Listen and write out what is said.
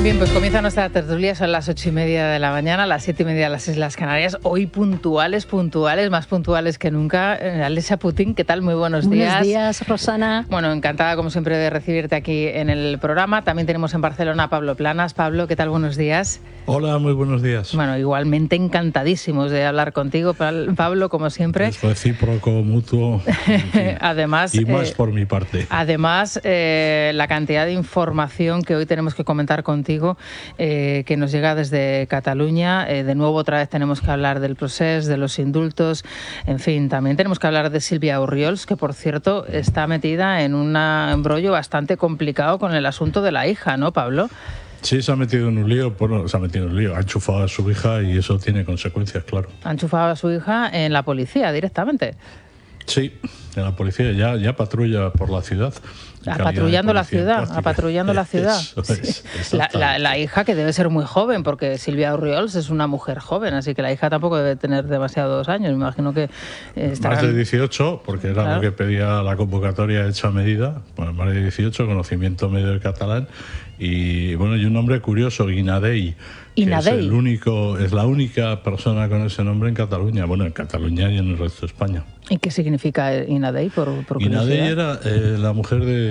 Bien, pues comienza nuestra tertulia, son las 8:30 de la mañana, las 7:30 de las Islas Canarias. Hoy puntuales, más puntuales que nunca. Alessia Putin, ¿qué tal? Muy buenos días. Buenos días, Rosana. Bueno, encantada como siempre de recibirte aquí en el programa. También tenemos en Barcelona a Pablo Planas. Pablo, ¿qué tal? Buenos días. Hola, muy buenos días. Bueno, igualmente encantadísimos de hablar contigo, Pablo, como siempre. Es recíproco, mutuo. En fin. Además, y más por mi parte. Además, la cantidad de información que hoy tenemos que comentar contigo, que nos llega desde Cataluña. De nuevo, otra vez tenemos que hablar del proceso, de los indultos. En fin, también tenemos que hablar de Sílvia Orriols, que por cierto está metida en un embrollo bastante complicado con el asunto de la hija, ¿no, Pablo? Sí, se ha metido en un lío, ha enchufado a su hija y eso tiene consecuencias, claro. Ha enchufado a su hija en la policía directamente. Sí, en la policía ya patrulla por la ciudad. Apatrullando la ciudad. Es, la hija, que debe ser muy joven, porque Sílvia Orriols es una mujer joven, así que la hija tampoco debe tener demasiados años. Me imagino que estarán... Más de 18, porque era Claro. lo que pedía la convocatoria hecha a medida. Bueno, más de 18, conocimiento medio del catalán. Y bueno, y un nombre curioso, Guinadei. Guinadei. Es la única persona con ese nombre en Cataluña. Bueno, en Cataluña y en el resto de España. ¿Y qué significa Guinadei, por Guinadei curiosidad? era la mujer de